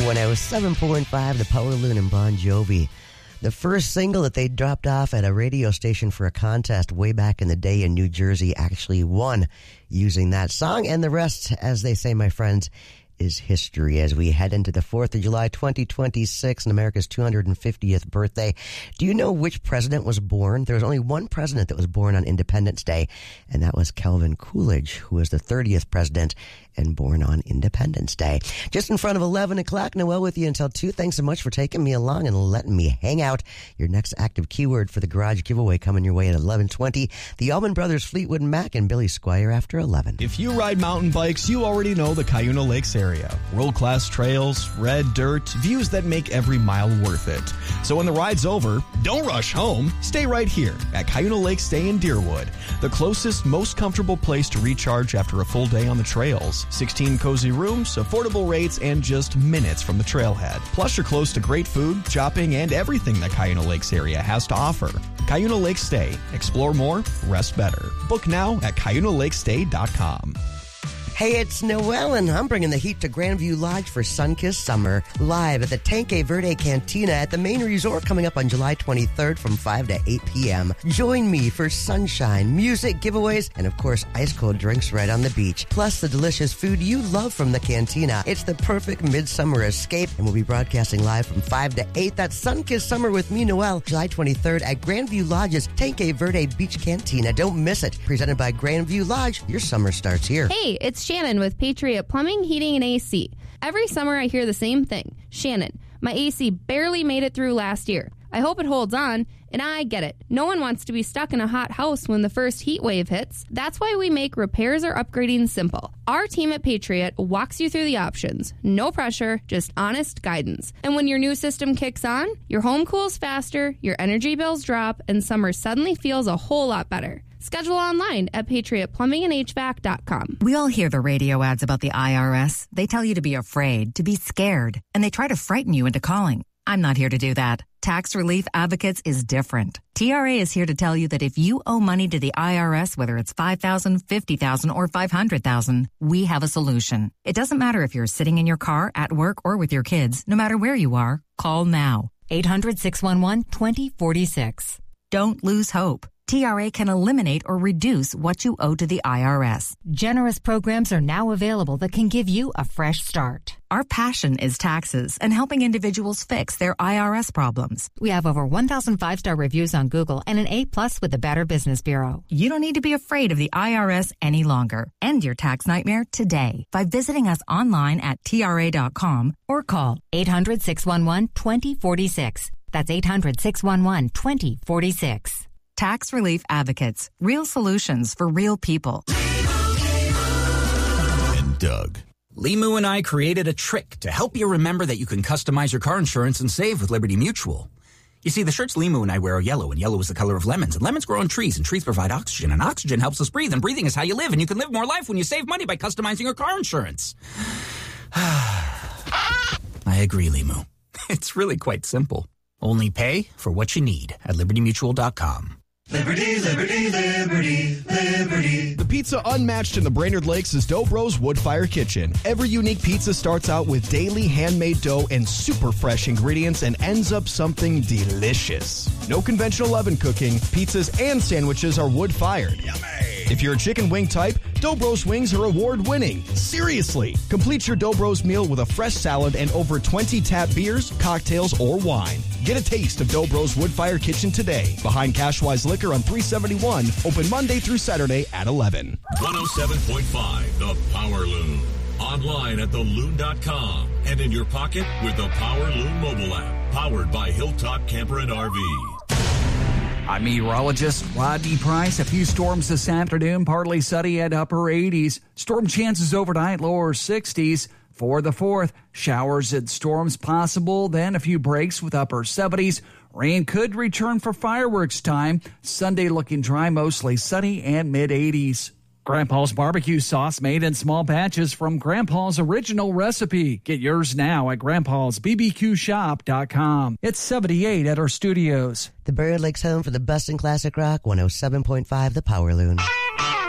107.5, the Power Loon and Bon Jovi. The first single that they dropped off at a radio station for a contest way back in the day in New Jersey actually won using that song. And the rest, as they say, my friends, is history as we head into the 4th of July 2026 and America's 250th birthday. Do you know which president was born? There was only one president that was born on Independence Day, and that was Calvin Coolidge, who was the 30th president and born on Independence Day. Just in front of 11 o'clock, Noel with you until 2. Thanks so much for taking me along and letting me hang out. Your next active keyword for the garage giveaway coming your way at 11:20. The Allman Brothers, Fleetwood Mac, and Billy Squire after 11. If you ride mountain bikes, you already know the Cuyuna Lakes area. World-class trails, red dirt, views that make every mile worth it. So when the ride's over, don't rush home. Stay right here at Cuyuna Lake Stay in Deerwood, the closest, most comfortable place to recharge after a full day on the trails. 16 cozy rooms, affordable rates, and just minutes from the trailhead. Plus, you're close to great food, shopping, and everything that Cuyuna Lakes area has to offer. Cuyuna Lake Stay. Explore more, rest better. Book now at CuyunaLakeStay.com. Hey, it's Noel, and I'm bringing the heat to Grandview Lodge for Sunkissed Summer, live at the Tanque Verde Cantina at the main resort coming up on July 23rd from 5 to 8 p.m. Join me for sunshine, music, giveaways, and of course, ice-cold drinks right on the beach. Plus, the delicious food you love from the cantina. It's the perfect midsummer escape, and we'll be broadcasting live from 5 to 8. That's Sunkissed Summer with me, Noel, July 23rd at Grandview Lodge's Tanque Verde Beach Cantina. Don't miss it. Presented by Grandview Lodge, your summer starts here. Hey, it's Shannon with Patriot Plumbing, Heating, and AC. Every summer I hear the same thing. Shannon, my AC barely made it through last year. I hope it holds on, and I get it. No one wants to be stuck in a hot house when the first heat wave hits. That's why we make repairs or upgrading simple. Our team at Patriot walks you through the options. No pressure, just honest guidance. And when your new system kicks on, your home cools faster, your energy bills drop, and summer suddenly feels a whole lot better. Schedule online at patriotplumbingandhvac.com. We all hear the radio ads about the IRS. They tell you to be afraid, to be scared, and they try to frighten you into calling. I'm not here to do that. Tax Relief Advocates is different. TRA is here to tell you that if you owe money to the IRS, whether it's $5,000, $50,000, or $500,000, we have a solution. It doesn't matter if you're sitting in your car, at work, or with your kids. No matter where you are, call now. 800-611-2046. Don't lose hope. TRA can eliminate or reduce what you owe to the IRS. Generous programs are now available that can give you a fresh start. Our passion is taxes and helping individuals fix their IRS problems. We have over 1,000 5-star reviews on Google and an A+ with the Better Business Bureau. You don't need to be afraid of the IRS any longer. End your tax nightmare today by visiting us online at TRA.com or call 800-611-2046. That's 800-611-2046. Tax Relief Advocates. Real solutions for real people. And Doug. Limu and I created a trick to help you remember that you can customize your car insurance and save with Liberty Mutual. You see, the shirts Limu and I wear are yellow, and yellow is the color of lemons, and lemons grow on trees, and trees provide oxygen, and oxygen helps us breathe, and breathing is how you live, and you can live more life when you save money by customizing your car insurance. I agree, Limu. It's really quite simple. Only pay for what you need at LibertyMutual.com. Liberty, liberty, liberty, liberty. The pizza unmatched in the Brainerd Lakes is Dough Bros Wood Fire Kitchen. Every unique pizza starts out with daily handmade dough and super fresh ingredients and ends up something delicious. No conventional oven cooking, pizzas and sandwiches are wood-fired. Yummy! If you're a chicken wing type, Dough Bros wings are award-winning. Seriously! Complete your Dough Bros meal with a fresh salad and over 20 tap beers, cocktails, or wine. Get a taste of Dough Bros Wood Fire Kitchen today. Behind Cashwise Liquor on 371. Open Monday through Saturday at 11. 107.5 The Power Loon. Online at theloon.com and in your pocket with the Power Loon mobile app. Powered by Hilltop Camper and RV. I'm meteorologist Rodney Price. A few storms this afternoon, partly sunny at upper 80s. Storm chances overnight, lower 60s. For the 4th, showers and storms possible, then a few breaks with upper 70s. Rain could return for fireworks time. Sunday looking dry, mostly sunny and mid-80s. Grandpa's barbecue sauce made in small batches from Grandpa's original recipe. Get yours now at grandpa'sbbqshop.com. It's 78 at our studios. The Brainerd Lakes home for the best in classic rock, 107.5 The Power Loon.